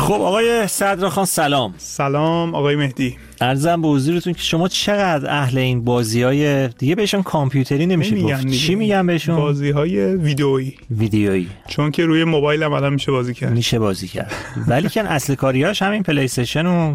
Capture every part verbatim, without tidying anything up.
خب آقای صدراخان سلام. سلام آقای مهدی. عرضم به حضورتون که شما چقدر اهل این بازی‌های دیگه بهشون کامپیوتری نمیشه گفت، چی میگن بهشون؟ بازی‌های ویدئویی. ویدئویی. چون که روی موبایل هم الان میشه بازی کرد. میشه بازی کرد. ولی کن اصل کاریاش همین پلی استیشن و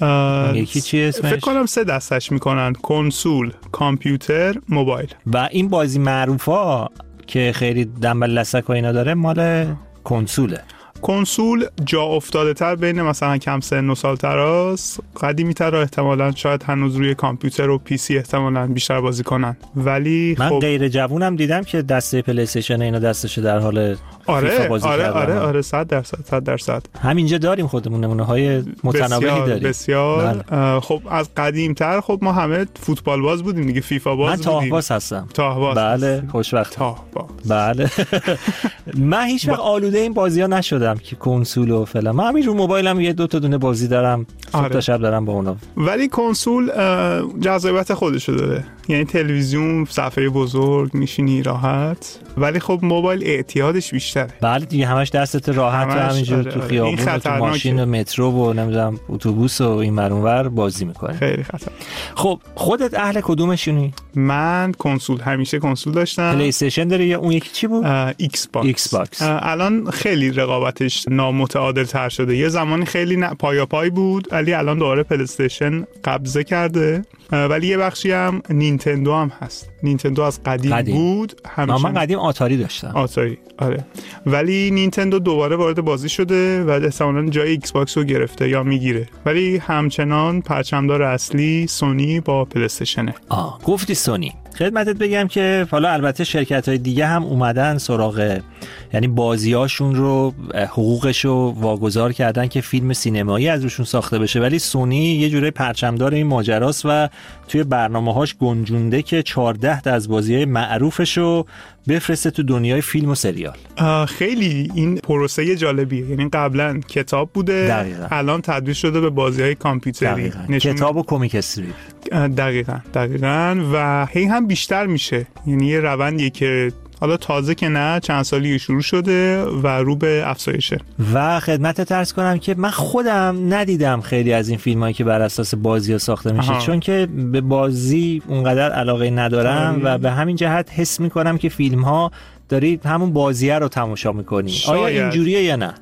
یکی چی اسمش؟ فکر کنم سه دستش میکنن: کنسول، کامپیوتر، موبایل. و این بازی معروفا که خیلی دنبال لسک و اینا داره مال کنسوله. کنسول جا افتاده تر بین مثلا کم سن و سال تراست، قدیمی تر احتمالاً شاید هنوز روی کامپیوتر و پی سی احتمالاً بیشتر بازی کنن. ولی من خب غیر جوونم دیدم که دسته پلی استیشن اینا دستش در حال آره فیفا بازی آره کردن. آره آره صد درصد صد درصد همینجا داریم خودمون نمونه های متنوعی بسیار داریم بسیار. خب از قدیم تر خب ما همه فوتبال باز بودیم دیگه، فیفا باز من بودیم. تاه باز هستم. تاه باز. بله خوشوقت. تاه باز. بله. من هیچ وقت آلوده این بازی‌ها نشدم که کنسول و فلان. من همین رو موبایلم یه دو تا دونه بازی دارم، صبح آره. تا شب دارم با اونا. ولی کنسول جذابیت خودشو داره، یعنی تلویزیون، صفحه بزرگ، میشینی راحت. ولی خب موبایل اعتیادش بیشتره. بله دیگه همش دستت راحت و همینجور آره تو آره. خیابون و تو ماشین و مترو و نمیدونم اتوبوس و این ور اون ور بازی می‌کنی. خیلی خطر. خب خودت اهل کدومشونی؟ من کنسول، همیشه کنسول داشتم. پلی استیشن داری یا اون یکی چی بود؟ ایکس باکس. ایکس باکس. الان خیلی رقابتش نامتعادل تر شده. یه زمانی خیلی ن... پایا پای بود، ولی الان دوباره پلی استیشن قبضه کرده. ولی یه بخشی هم نینتندو هم هست. نینتندو از قدیم, قدیم. بود همیشه. من قدیم آتاری داشتم. آتاری آره. ولی نینتندو دوباره وارد بازی شده و احتمالاً جای ایکس باکس رو گرفته یا میگیره. ولی همچنان پرچمدار اصلی سونی با پلی استیشنه. آه گفتی سونی. خدمتت بگم که حالا البته شرکت‌های دیگه هم اومدن سراغ، یعنی بازیاشون رو حقوقش رو واگذار کردن که فیلم سینمایی از روشون ساخته بشه، ولی سونی یه جوره پرچمدار این ماجراست و توی برنامه‌هاش گنجونده که چهارده تا از بازی‌های معروفش رو بفرسته تو دنیای فیلم و سریال. خیلی این پروسه جالبیه، یعنی قبلا کتاب بوده دقیقا. الان تبدیل شده به بازی‌های کامپیوتری. نشون... کتاب و کمیک استریپ. دقیقاً دقیقاً و هی هم بیشتر میشه، یعنی یه روندیه که حالا تازه که نه چند سالی شروع شده و رو به افزایشه. و خدمتت عرض کنم که من خودم ندیدم خیلی از این فیلمایی که بر اساس بازی‌ها ساخته میشه. آها. چون که به بازی اونقدر علاقه ندارم آه. و به همین جهت حس میکنم که فیلم‌ها داری همون بازیه رو تماشا میکنی. آیا اینجوریه یا نه؟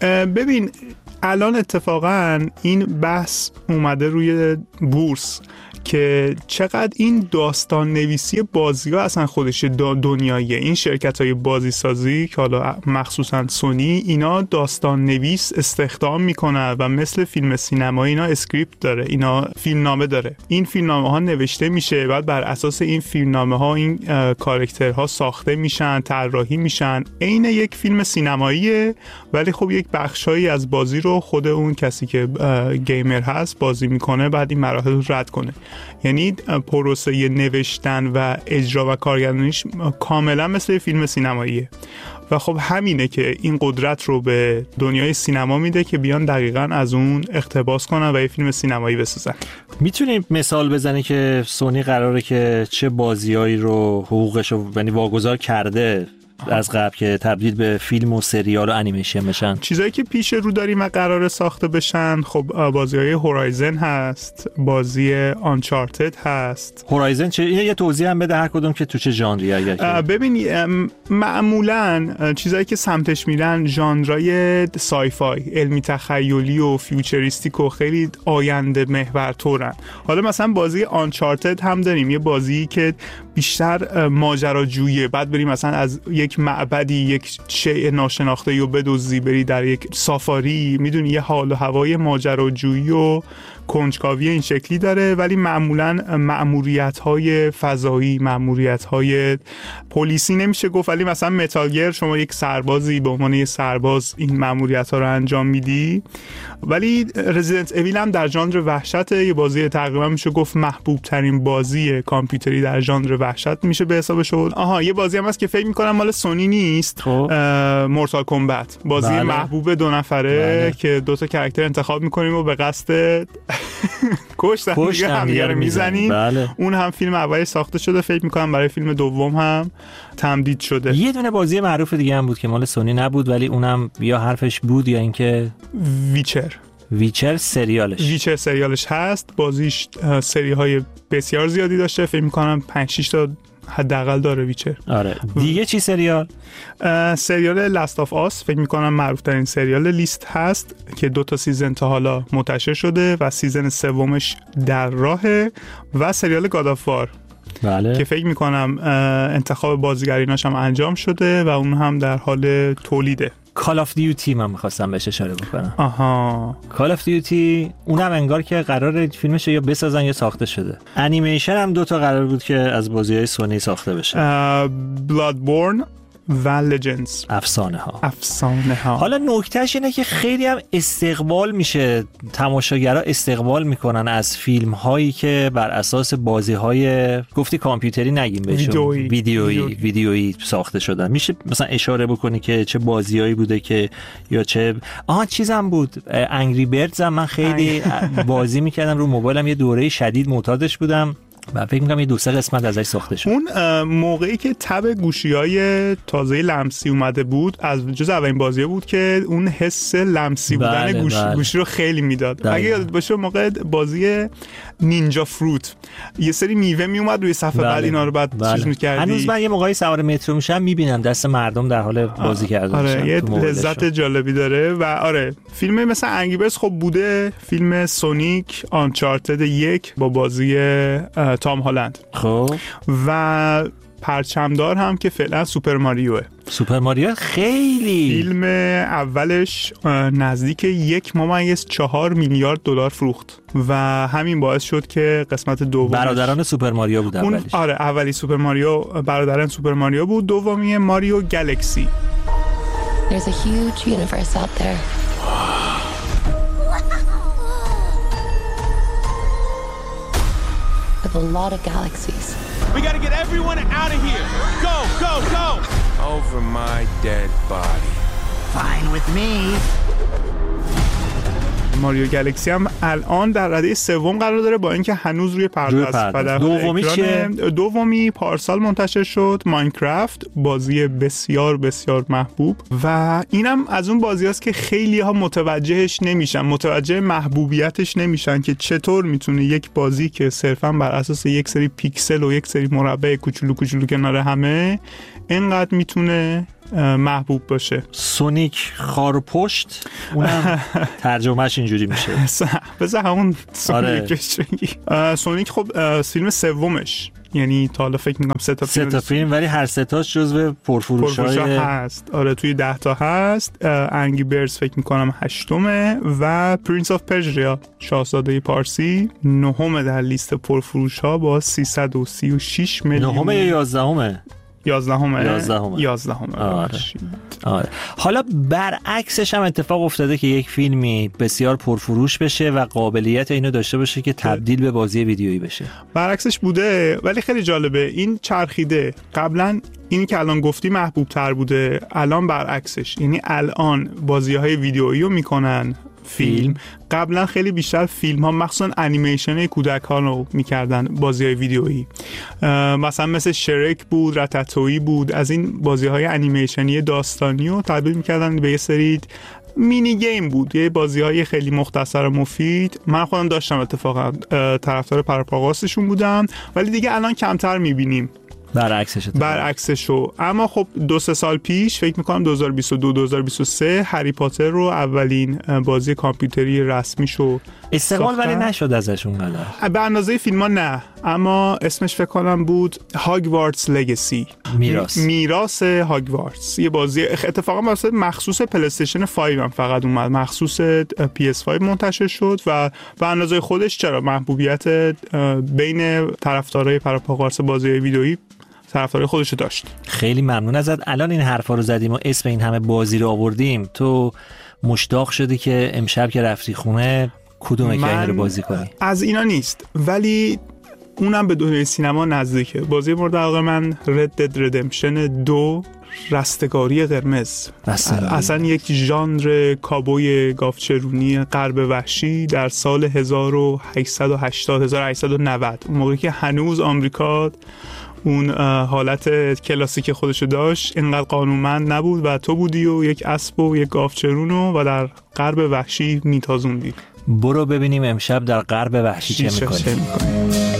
ببین الان اتفاقا این بحث اومده روی بورس که چقدر این داستان نویسی بازی‌ها اصلا خودش دنیاییه. این شرکت‌های بازی سازی که حالا مخصوصا سونی، اینا داستان نویس استخدام میکنن و مثل فیلم سینمایی اینا اسکریپت داره، اینا فیلمنامه داره. این فیلمنامه ها نوشته میشه، بعد بر اساس این فیلمنامه ها این کاراکترها ساخته میشن، طراحی میشن. عین یک فیلم سینماییه، ولی خب یک بخشایی از بازی رو خود اون کسی که گیمر هست بازی میکنه، بعد این مراحل رو رد کنه. یعنی پروسه نوشتن و اجرا و کارگردانیش کاملا مثل فیلم سینماییه و خب همینه که این قدرت رو به دنیای سینما میده که بیان دقیقاً از اون اقتباس کنن و یه فیلم سینمایی بسازن. میتونی مثال بزنی که سونی قراره که چه بازیایی رو حقوقش رو یعنی واگذار کرده از قبل که تبدیل به فیلم و سریال و انیمیشن بشن؟ چیزایی که پیش رو داریم و قراره ساخته بشن، خب بازی‌های هورایزن هست، بازی آنچارتد هست. هورایزن چه؟ یه توضیح هم بده هر کدوم که تو چه ژانری اگه که. ببین معمولاً چیزایی که سمتش میرن ژانرای سایفای، علمی تخیلی و فیوچریستیک و خیلی آینده محور تورن. حالا مثلا بازی آنچارتد هم داریم، یه بازی که بیشتر ماجراجویی، بعد بریم مثلا از یک معبدی یک شیء ناشناخته رو بدزدی، بری در یک سافاری، میدونی یه حال و هوای ماجراجویی و کنجکاوی این شکلی داره. ولی معمولاً مأموریت‌های فضایی، مأموریت‌های پلیسی نمیشه گفت، ولی مثلا متال گیر شما یک سربازی به عنوان یک سرباز این مأموریت‌ها رو انجام میدی. ولی رزیدنت اویل هم در ژانر وحشت، یه بازی تقریبا میشه گفت محبوب ترین بازی کامپیوتری در ژانر وحشت میشه به حساب شد. آها یه بازی هم هست که فکر می‌کنم مال سونی نیست. مورتال کمبت، بازی بله. محبوب دو نفره بله. که دو تا کاراکتر انتخاب میکنیم و به قصد کشتن دیگه همدیگه رو میزنیم. بله. اون هم فیلم اولی ساخته شده، فکر میکنم برای فیلم دوم هم تمدید شده. یه دونه بازی معروف دیگه هم بود که مال سونی نبود ولی اونم یا حرفش بود یا اینکه ویچر ویچر سریالش ویچر سریالش هست. بازیش سری های بسیار زیادی داشته، فکر میکنم پنج شش تا حداقل داره ویچر. آره دیگه چی سریال؟ سریال لاست آف آس فکر میکنم معروف ترین سریال لیست هست که دو تا سیزن تا حالا منتشر شده و سیزن سومش در راهه. و سریال گاد آف وار بله. که فکر میکنم انتخاب بازیگریناش هم انجام شده و اون هم در حال تولیده. کال آف دیوتی من می‌خواستم بهش اشاره بکنم. آها کال آف دیوتی اونم انگار که قراره فیلمش یا بسازن یا ساخته شده. انیمیشن هم دوتا قرار بود که از بازی‌های سونی ساخته بشه. بلادبورن و لجندز، افسانه ها افسانه ها. حالا نکتهش اینه که خیلی هم استقبال میشه، تماشاگرها استقبال میکنن از فیلم هایی که بر اساس بازی های گفتی کامپیوتری نگیم بهشون ویدیویی ویدیویی ویدیویی ساخته شدن. میشه مثلا اشاره بکنی که چه بازیایی بوده که یا چه آها چیزام بود انگری بردز هم من خیلی بازی میکردم رو موبایلم، یه دوره شدید معتادش بودم و فکر می‌کنم یه دو سه قسمت ازش ساخته شد. اون موقعی که تب گوشی‌های تازه لمسی اومده بود، از جز اولین بازی بود که اون حس لمسی بودن بله، گوشی, بله. گوشی رو خیلی میداد. اگه یادت باشه موقع بازی نینجا فروت یه سری میوه می اومد روی صفحه، بعد بله. اینا رو بعد بله. چیز می‌کردی. هنوز من یه موقعی سوار مترو میشم می‌بینم دست مردم در حال بازی کردن. آره یه لذت جالبی داره. و آره فیلم مثل انگری بردز خب بوده، فیلم سونیک، آنچارتد یک با بازی تام هالند خب و پرچمدار هم که فعلا سوپر ماریوه. سوپر ماریو خیلی فیلم اولش نزدیک یک ممیز چهار میلیارد دلار فروخت و همین باعث شد که قسمت دوم برادران سوپر ماریو بود اولیش. آره اولی سوپر ماریو برادران سوپر ماریو بود، دومی ماریو گالاکسی. There's a huge universe out there. With a lot of galaxies. We gotta get everyone out of here. Go, go, go! Over my dead body. Fine with me. ماریو گالاکسی هم الان در رده سوم قرار داره با اینکه هنوز روی پرده است. دومی چیه؟ دومی پارسال منتشر شد، ماینکرافت، بازی بسیار بسیار محبوب و اینم از اون بازیاست که خیلی ها متوجهش نمیشن، متوجه محبوبیتش نمیشن که چطور میتونه یک بازی که صرفا بر اساس یک سری پیکسل و یک سری مربع کوچولو کوچولو کنار همه اینقدر میتونه محبوب باشه. سونیک خارپشت اونم ترجمهش اینجوری میشه. بذار همون سونیکش بگی. سونیک خب فیلم سومش، یعنی تا حالا فکر می‌کنم سه تا فیلم سه تا فیلم ولی هر سه تاش جزو پرفروش‌های هست. آره توی ده تا هست. انگری بردز فکر می‌کنم هشتمه و پرنس آف پرژیا شاهزاده پارسی نهم در لیست پرفروش‌ها با سیصد و سی و شش میلیون. نهم یا یازدهمه؟ یازدهمه. یازدهمه. یازدهمه. آره. آره. حالا برعکسش هم اتفاق افتاده که یک فیلمی بسیار پرفروش بشه و قابلیت اینو داشته باشه که تبدیل به بازی ویدیویی بشه. برعکسش بوده ولی خیلی جالبه این چرخیده. قبلا اینی که الان گفتی محبوب تر بوده، الان برعکسش، یعنی الان بازی‌های ویدیویی رو میکنن فیلم. قبلا خیلی بیشتر فیلم ها مخصوصا انیمیشن کودک ها رو میکردن بازی های ویدیویی، مثلا مثل شرک بود، رتاتویی بود، از این بازی های انیمیشنی داستانی رو تبدیل میکردن به یه سری مینی گیم بود، یه بازی های خیلی مختصر و مفید. من خودم داشتم اتفاقا طرفدار پرپاگاستشون بودم ولی دیگه الان کمتر میبینیم. برعکسش برعکسشو. اما خب دو سه سال پیش فکر میکنم دو هزار و بیست و دو دو هزار و بیست و سه هری پاتر رو اولین بازی کامپیوتری رسمیشو استقبال ولی نشد ازشون قدر به اندازه فیلم ها نه، اما اسمش فکر کنم بود هاگوارتس لگسی، میراث میراث هاگوارتس. یه بازی اتفاقا واسه مخصوص پلی استیشن پنج هم فقط اومد، مخصوص پی اس پنج منتشر شد و به اندازه خودش چرا محبوبیت بین طرفدارای پرپاگاس بازی ویدئویی طرفدار خودش داشت. خیلی ممنون ازت. الان این حرفا رو زدیم و اسم این همه بازی رو آوردیم، تو مشتاق شدی که امشب که رفتی خونه کدوم که این رو بازی کنی؟ از اینا نیست ولی اونم به دنیای سینما نزدیکه. بازی مورد علاقه من رد دد ردمپشن دو، رستگاری قرمز. رستگاری. اصلا یک ژانر کابوی گاوچرونی غرب وحشی در سال هزار و هشتصد و هشتاد هزار و هشتصد و نود، اون موقعی که هنوز آمریکا اون حالت کلاسیک خودشو داشت، اینقدر قانونمند نبود و تو بودی و یک اسب و یک گاوچرونو و در غرب وحشی میتازوندی. برو ببینیم امشب در غرب وحشی چه میکنی.